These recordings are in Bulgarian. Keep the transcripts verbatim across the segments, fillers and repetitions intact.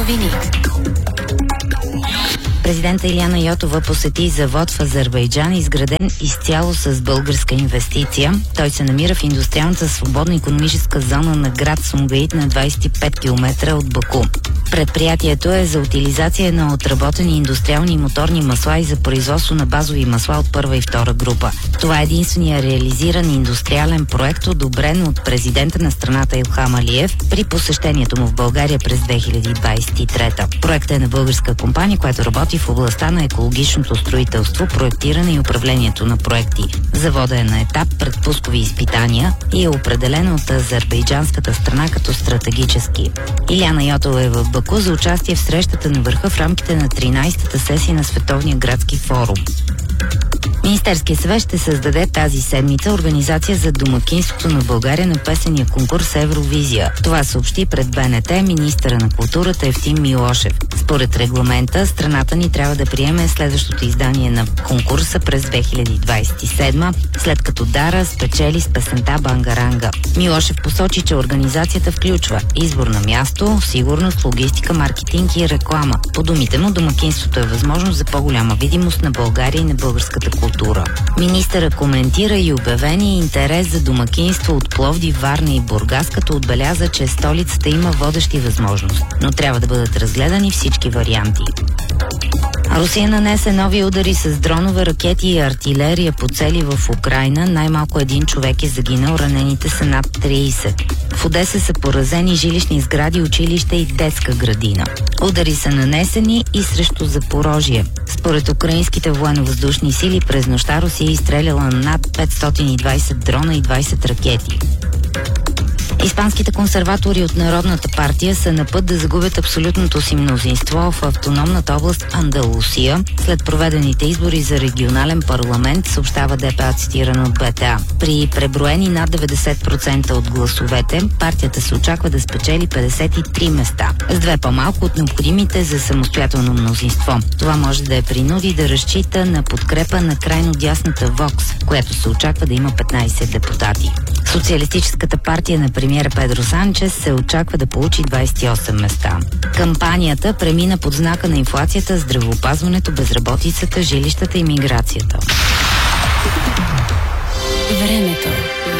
новини. Президента Илияна Йотова посети завод в Азербайджан, изграден изцяло с българска инвестиция. Той се намира в индустриалната свободна икономическа зона на град Сумгаит на двадесет и пет километра от Баку. Предприятието е за утилизация на отработени индустриални и моторни масла и за производство на базови масла от първа и втора група. Това е единствения реализиран индустриален проект, одобрен от президента на страната Илхам Алиев при посещението му в България през две хиляди двадесет и трета. Проектът е на българска компания, която работи в областта на екологичното строителство, проектиране и управлението на проекти. Завода е на етап предпускови изпитания и е определен от азербайджанската страна като стратегически. Илияна Йотова е в Баку за участие в срещата на върха в рамките на тринадесетата сесия на Световния градски форум. Министерският съвет ще създаде тази седмица организация за домакинството на България на песения конкурс Евровизия. Това съобщи пред БНТ министъра на културата Евтим Милошев. Според регламента, страната ни трябва да приеме следващото издание на конкурса през две хиляди двадесет и седма, след като Дара спечели с песента Бангаранга. Милошев посочи, че организацията включва избор на място, сигурност, логистика, маркетинг и реклама. По думите му, домакинството е възможност за по-голяма видимост на България и на българската култура. Министъра коментира и обявения интерес за домакинство от Пловдив, Варна и Бургас, като отбеляза, че столицата има водещи възможности, но трябва да бъдат разгледани всички варианти. Русия нанесе нови удари с дронове, ракети и артилерия по цели в Украйна. Най-малко един човек е загинал, ранените са над тридесет. В Одеса са поразени жилищни сгради, училище и детска градина. Удари са нанесени и срещу Запорожие. Според украинските военновъздушни сили през нощта Русия е изстреляла над петстотин и двадесет дрона и двадесет ракети. Испанските консерватори от Народната партия са на път да загубят абсолютното си мнозинство в автономната област Андалусия след проведените избори за регионален парламент, съобщава ДПА, цитирано от БТА. При преброени над деветдесет процента от гласовете, партията се очаква да спечели петдесет и три места, с две по-малко от необходимите за самостоятелно мнозинство. Това може да е принуди да разчита на подкрепа на крайно дясната Вокс, която се очаква да има петнадесет депутати. Социалистическата партия на премиера Педро Санчес се очаква да получи двадесет и осем места. Кампанията премина под знака на инфлацията, здравеопазването, безработицата, жилищата и миграцията. Времето.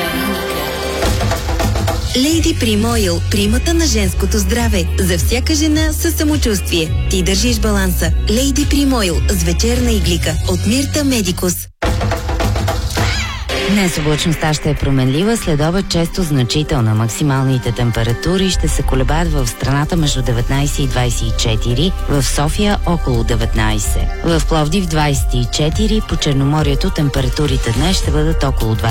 Лейди Прим Ойл, примата на женското здраве. За всяка жена със самочувствие. Ти държиш баланса. Лейди Прим Ойл с вечерна иглика от Мирта Медикус. Днес облачността ще е променлива, следобед често значителна. Максималните температури ще се колебаят в страната между деветнадесет и двадесет и четири, в София около деветнадесет. В Пловдив двадесет и четири, по Черноморието температурите днес ще бъдат около двадесет.